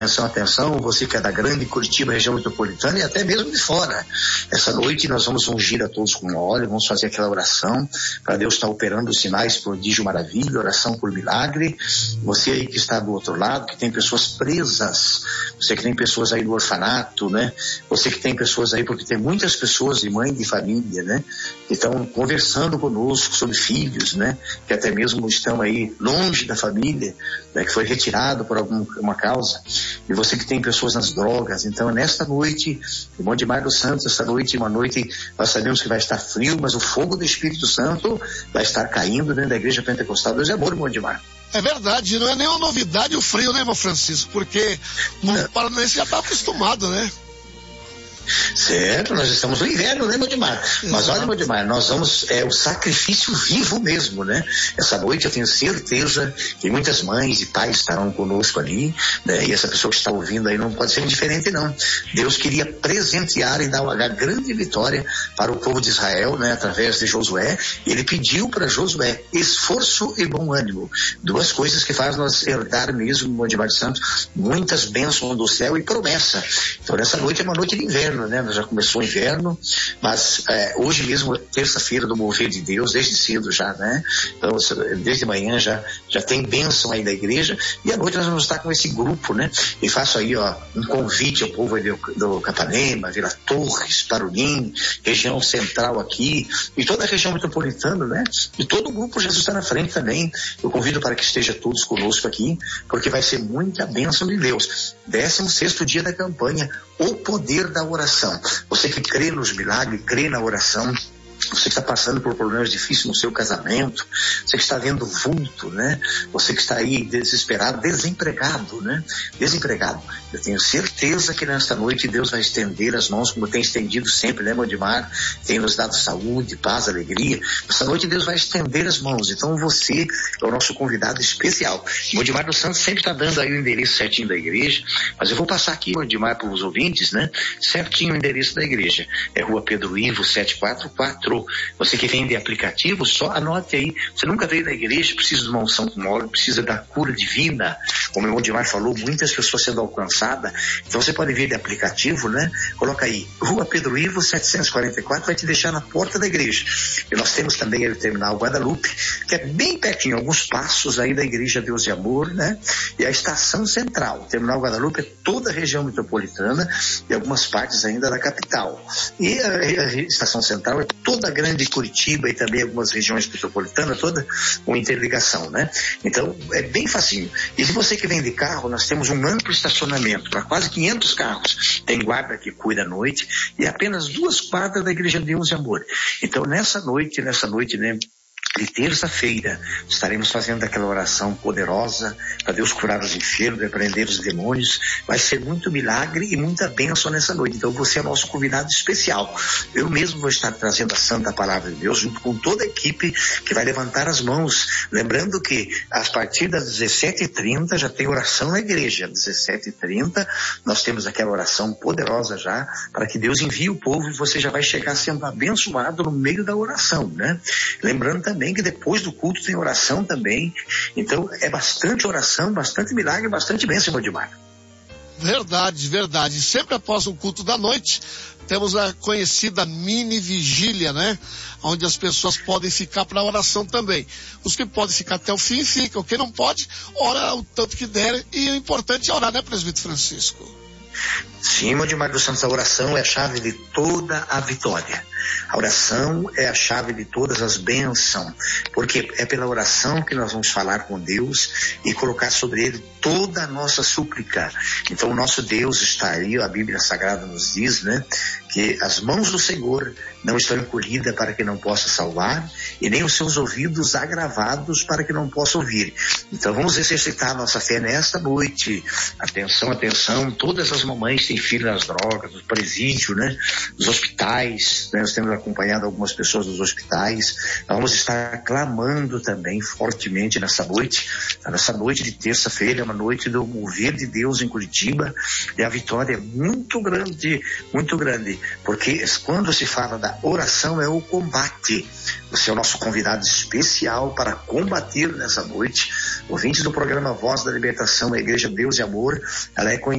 Atenção, atenção, você que é da grande Curitiba, região metropolitana e até mesmo de fora. Essa noite nós vamos ungir a todos com óleo, vamos fazer aquela oração para Deus estar operando sinais, prodígio, maravilha, oração por milagre. Você aí que está do outro lado, que tem pessoas presas, você que tem pessoas aí no orfanato, né? Você que tem pessoas aí, porque tem muitas pessoas de mãe de família, né? Que estão conversando conosco sobre filhos, né? Que até mesmo estão aí longe da família, né? Que foi retirado por alguma causa. E você que tem pessoas nas drogas. Então, nesta noite, irmão Edmar dos Santos, essa noite, uma noite, nós sabemos que vai estar frio, mas o fogo do Espírito Santo vai estar caindo dentro da Igreja Pentecostal. Deus é amor, irmão Edmar. É verdade, não é nenhuma novidade o frio, né, irmão Francisco? Porque o paranaense já está acostumado, né? Certo, nós estamos no inverno, né, Modimar? Mas olha, Modimar, nós vamos, o sacrifício vivo mesmo, né? Essa noite eu tenho certeza que muitas mães e pais estarão conosco ali, né? E essa pessoa que está ouvindo aí não pode ser indiferente, não. Deus queria presentear e dar uma grande vitória para o povo de Israel, né? Através de Josué. Ele pediu para Josué esforço e bom ânimo. Duas coisas que faz nós herdar mesmo, Modimar de Santos, muitas bênçãos do céu e promessa. Então, nessa noite é uma noite de inverno, né? Já começou o inverno, mas hoje mesmo, terça-feira do mover de Deus, desde cedo já, né? Então, desde manhã já tem bênção aí da igreja, e à noite nós vamos estar com esse grupo, né? E faço aí, um convite ao povo aí do Capanema, Vila Torres, Parulim, região central aqui, e toda a região metropolitana, né? E todo o grupo Jesus está na frente também. Eu convido para que esteja todos conosco aqui, porque vai ser muita bênção de Deus. 16º dia da campanha, o poder da oração. Você que crê nos milagres, crê na oração, você que está passando por problemas difíceis no seu casamento, você que está vendo vulto, né? Você que está aí desesperado, desempregado, né? Desempregado. Eu tenho certeza que nesta noite Deus vai estender as mãos, como tem estendido sempre, né, Modimar? Tem nos dado saúde, paz, alegria. Esta noite Deus vai estender as mãos. Então você é o nosso convidado especial. Modimar dos Santos sempre está dando aí o endereço certinho da igreja, mas eu vou passar aqui, Modimar, para os ouvintes, né? Certinho o endereço da igreja. É Rua Pedro Ivo, 744. Você que vem de aplicativo, só anote aí. Você nunca veio da igreja, precisa de uma unção com óleo, precisa da cura divina, como o irmão Dimar falou, muitas pessoas sendo alcançadas. Então você pode vir de aplicativo, né? Coloca aí, Rua Pedro Ivo 744, vai te deixar na porta da igreja. E nós temos também aí o Terminal Guadalupe, que é bem pertinho, alguns passos aí da Igreja Deus de Amor, né? E a Estação Central. O Terminal Guadalupe é toda a região metropolitana e algumas partes ainda da capital. E a Estação Central é toda a grande Curitiba e também algumas regiões metropolitanas, toda com interligação, né? Então, é bem facinho. E se você que vem de carro, nós temos um amplo estacionamento para quase 500 carros. Tem guarda que cuida à noite e apenas 2 quadras da Igreja Deus de Amor. Então, nessa noite, né? De terça-feira, estaremos fazendo aquela oração poderosa para Deus curar os enfermos, repreender os demônios. Vai ser muito milagre e muita bênção nessa noite. Então você é nosso convidado especial. Eu mesmo vou estar trazendo a Santa Palavra de Deus junto com toda a equipe que vai levantar as mãos. Lembrando que a partir das 17h30 já tem oração na igreja. Às 17h30 nós temos aquela oração poderosa já para que Deus envie o povo e você já vai chegar sendo abençoado no meio da oração, né? Lembrando também que depois do culto tem oração também. Então é bastante oração, bastante milagre, bastante bênção, Modimar. Verdade, verdade. Sempre após o culto da noite, temos a conhecida mini vigília, né? Onde as pessoas podem ficar para oração também. Os que podem ficar até o fim, ficam. Quem não pode, ora o tanto que der. E o importante é orar, né, presbítero Francisco? Sim, Modimar dos Santos, a oração é a chave de toda a vitória. A oração é a chave de todas as bênçãos, porque é pela oração que nós vamos falar com Deus e colocar sobre Ele toda a nossa súplica. Então o nosso Deus está aí, a Bíblia Sagrada nos diz, né, que as mãos do Senhor não estão encolhidas para que não possa salvar, e nem os seus ouvidos agravados para que não possa ouvir. Então vamos exercitar a nossa fé nesta noite. Atenção, atenção, todas as mamães têm filhos nas drogas, no presídio, né, nos hospitais, né, nós temos acompanhado algumas pessoas nos hospitais. Nós vamos estar clamando também fortemente nessa noite de terça-feira, é uma noite do mover de Deus em Curitiba, e a vitória é muito grande, porque quando se fala da oração é o combate. Você é o nosso convidado especial para combater nessa noite. Ouvintes do programa Voz da Libertação, a Igreja Deus e Amor, ela é conhecida